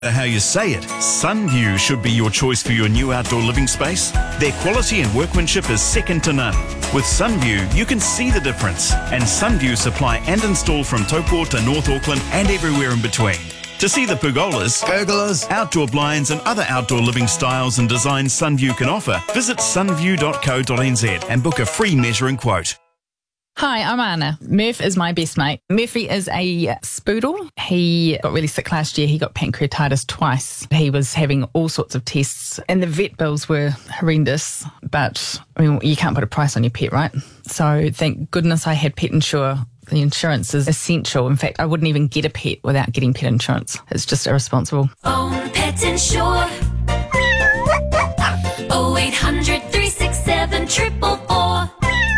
How you say it, Sunview should be your choice for your new outdoor living space. Their quality and workmanship is second to none. With Sunview, you can see the difference. And Sunview supply and install from Taupo to North Auckland and everywhere in between. To see the pergolas, outdoor blinds and other outdoor living styles and designs Sunview can offer, visit sunview.co.nz and book a free measuring quote. Hi, I'm Anna. Murph is my best mate. Murphy is a spoodle. He got really sick last year. He got pancreatitis twice. He was having all sorts of tests and the vet bills were horrendous. But, I mean, you can't put a price on your pet, right? So thank goodness I had Pet Insure. The insurance is essential. In fact, I wouldn't even get a pet without getting pet insurance. It's just irresponsible. Own Pet Insure. 0800 367 444.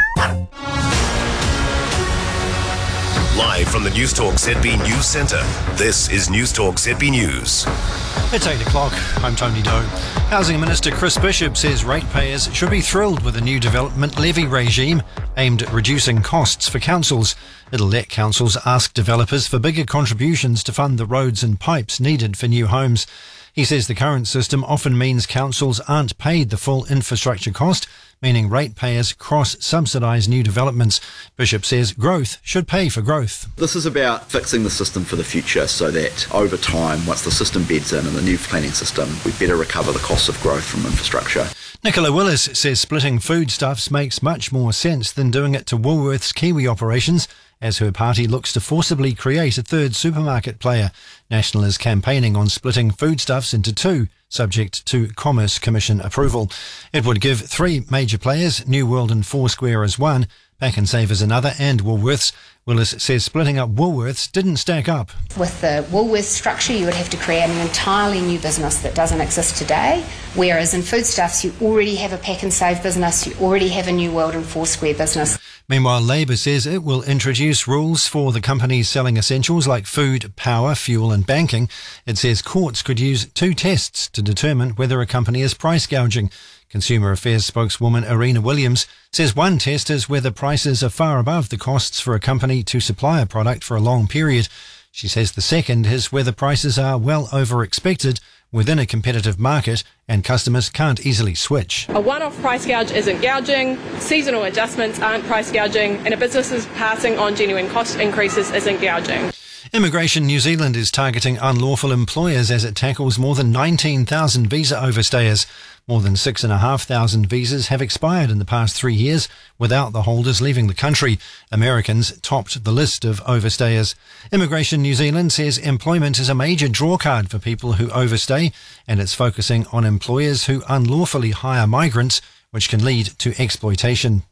Live from the Newstalk ZB News Centre, this is Newstalk ZB News. It's 8 o'clock. I'm Tony Doe. Housing Minister Chris Bishop says ratepayers should be thrilled with a new development levy regime aimed at reducing costs for councils. It'll let councils ask developers for bigger contributions to fund the roads and pipes needed for new homes. He says the current system often means councils aren't paid the full infrastructure cost, meaning ratepayers cross-subsidise new developments. Bishop says growth should pay for growth. This is about fixing the system for the future so that over time, once the system beds in and the new planning system, we better recover the costs of growth from infrastructure. Nicola Willis says splitting foodstuffs makes much more sense than doing it to Woolworths Kiwi operations, as her party looks to forcibly create a third supermarket player. National is campaigning on splitting foodstuffs into two, subject to Commerce Commission approval. It would give three major players, New World and Foursquare as one, Pak'nSave as another, and Woolworths. Willis says splitting up Woolworths didn't stack up. With the Woolworths structure, you would have to create an entirely new business that doesn't exist today, whereas in foodstuffs, you already have a Pak'nSave business, you already have a New World and Foursquare business. Meanwhile, Labor says it will introduce rules for the companies selling essentials like food, power, fuel and banking. It says courts could use two tests to determine whether a company is price gouging. Consumer Affairs spokeswoman Irina Williams says one test is whether prices are far above the costs for a company to supply a product for a long period. She says the second is whether prices are well over expected within a competitive market and customers can't easily switch. A one-off price gouge isn't gouging, seasonal adjustments aren't price gouging, and a business is passing on genuine cost increases isn't gouging. Immigration New Zealand is targeting unlawful employers as it tackles more than 19,000 visa overstayers. More than 6,500 visas have expired in the past 3 years without the holders leaving the country. Americans topped the list of overstayers. Immigration New Zealand says employment is a major drawcard for people who overstay, and it's focusing on employers who unlawfully hire migrants, which can lead to exploitation.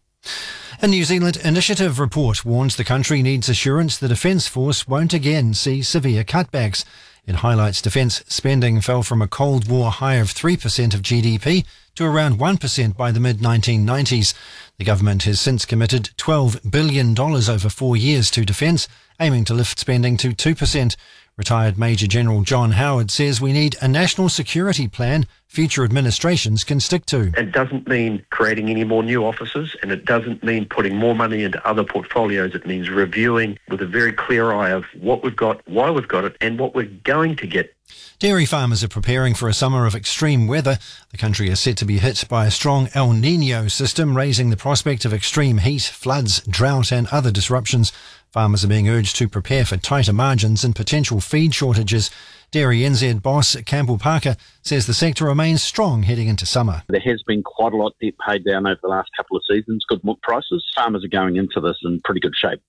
A New Zealand Initiative report warns the country needs assurance the Defence Force won't again see severe cutbacks. It highlights defence spending fell from a Cold War high of 3% of GDP to around 1% by the mid-1990s. The government has since committed $12 billion over 4 years to defence, aiming to lift spending to 2%. Retired Major General John Howard says we need a national security plan future administrations can stick to. It doesn't mean creating any more new offices, and it doesn't mean putting more money into other portfolios. It means reviewing with a very clear eye of what we've got, why we've got it, and what we're going to get. Dairy farmers are preparing for a summer of extreme weather. The country is set to be hit by a strong El Niño system, raising the prospect of extreme heat, floods, drought and other disruptions. Farmers are being urged to prepare for tighter margins and potential feed shortages. Dairy NZ boss Campbell Parker says the sector remains strong heading into summer. There has been quite a lot debt paid down over the last couple of seasons, good milk prices. Farmers are going into this in pretty good shape.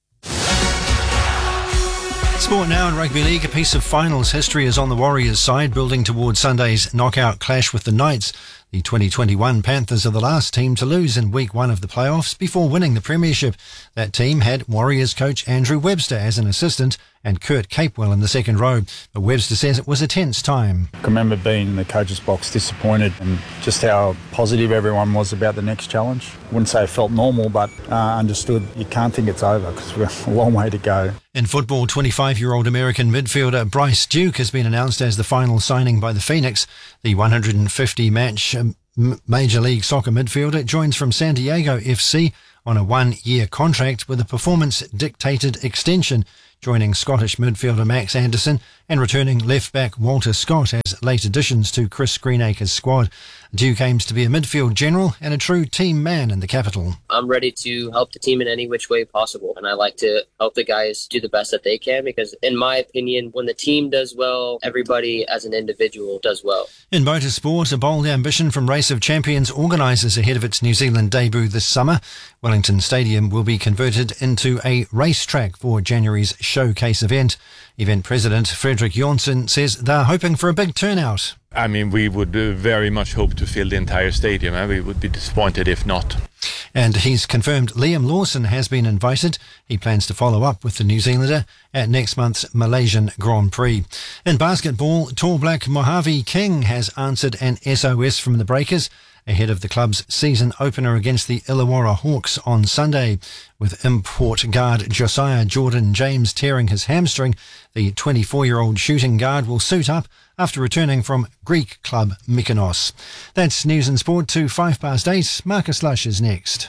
Sport now in rugby league. A piece of finals history is on the Warriors' side, building towards Sunday's knockout clash with the Knights. The 2021 Panthers are the last team to lose in week one of the playoffs before winning the premiership. That team had Warriors coach Andrew Webster as an assistant and Kurt Capewell in the second row. But Webster says it was a tense time. I remember being in the coach's box disappointed and just how positive everyone was about the next challenge. I wouldn't say it felt normal, but understood you can't think it's over because we've got a long way to go. In football, 25-year-old American midfielder Bryce Duke has been announced as the final signing by the Phoenix. The 150-match Major League Soccer midfielder joins from San Diego FC on a one-year contract with a performance-dictated extension, joining Scottish midfielder Max Anderson and returning left-back Walter Scott as late additions to Chris Greenacre's squad. Duke aims to be a midfield general and a true team man in the capital. I'm ready to help the team in any which way possible, and I like to help the guys do the best that they can because, in my opinion, when the team does well, everybody as an individual does well. In motorsport, a bold ambition from Race of Champions organisers ahead of its New Zealand debut this summer. Wellington Stadium will be converted into a racetrack for January's showcase event. Event President Frederick Jonsson says they're hoping for a big turnout. I mean, we would very much hope to fill the entire stadium, and we would be disappointed if not. And he's confirmed Liam Lawson has been invited. He plans to follow up with the New Zealander at next month's Malaysian Grand Prix. In basketball, Tall Black Mojave King has answered an SOS from the Breakers ahead of the club's season opener against the Illawarra Hawks on Sunday. With import guard Josiah Jordan James tearing his hamstring, the 24-year-old shooting guard will suit up after returning from Greek club Mykonos. That's News and Sport to 8:05. Marcus Lush is next.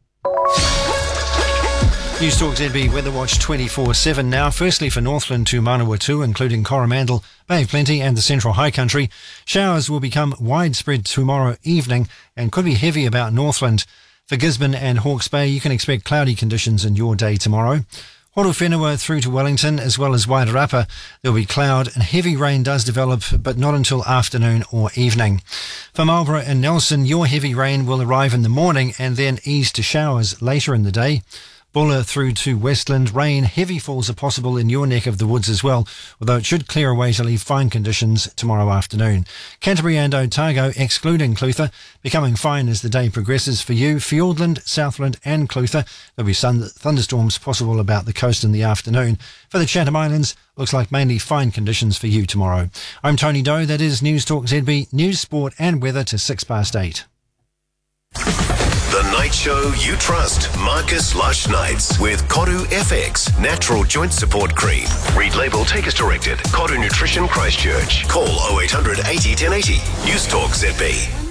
News Talk ZB Weather Watch 24/7 now. Firstly for Northland to Manawatu, including Coromandel, Bay of Plenty and the Central High Country. Showers will become widespread tomorrow evening and could be heavy about Northland. For Gisborne and Hawke's Bay, you can expect cloudy conditions in your day tomorrow. Horowhenua through to Wellington as well as Wairarapa. There will be cloud and heavy rain does develop, but not until afternoon or evening. For Marlborough and Nelson, your heavy rain will arrive in the morning and then ease to showers later in the day. Buller through to Westland, rain, heavy falls are possible in your neck of the woods as well, although it should clear away to leave fine conditions tomorrow afternoon. Canterbury and Otago, excluding Clutha, becoming fine as the day progresses for you. Fiordland, Southland and Clutha, there'll be thunderstorms possible about the coast in the afternoon. For the Chatham Islands, looks like mainly fine conditions for you tomorrow. I'm Tony Doe, that is News Talk ZB, News, Sport and Weather to 8:06. The night show you trust. Marcus Lush Nights with Koru FX Natural Joint Support Cream. Read label, take as directed. Koru Nutrition Christchurch. Call 0800 80 1080. News Talk ZB.